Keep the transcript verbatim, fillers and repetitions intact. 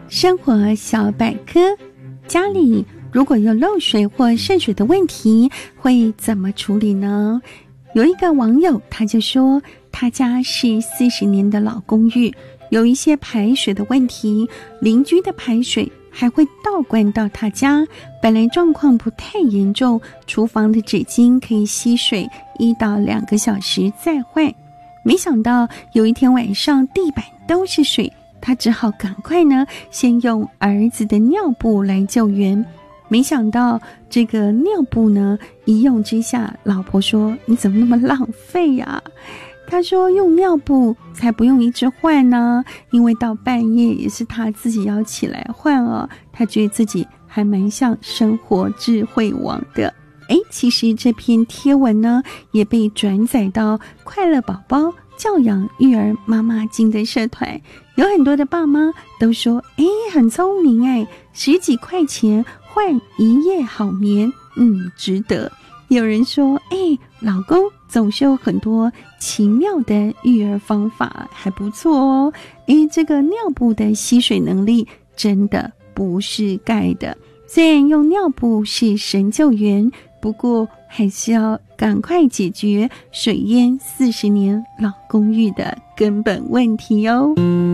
生活小百科，家里如果有漏水或渗水的问题，会怎么处理呢？有一个网友他就说，他家是四十年的老公寓，有一些排水的问题，邻居的排水还会倒灌到他家。本来状况不太严重，厨房的纸巾可以吸水一到两个小时再换。没想到有一天晚上地板都是水，他只好赶快呢先用儿子的尿布来救援。没想到这个尿布呢一用之下，老婆说你怎么那么浪费呀？他说用尿布才不用一直换呢，因为到半夜也是他自己要起来换哦。他觉得自己还蛮像生活智慧王的。诶，其实这篇贴文呢也被转载到快乐宝宝教养育儿妈妈经的社团，有很多的爸妈都说诶很聪明诶，十几块钱换一夜好眠，嗯，值得。有人说诶老公总是有很多奇妙的育儿方法，还不错哦。诶这个尿布的吸水能力真的不是盖的，虽然用尿布是神救援，不过还是要赶快解决水淹四十年老公寓的根本问题哦。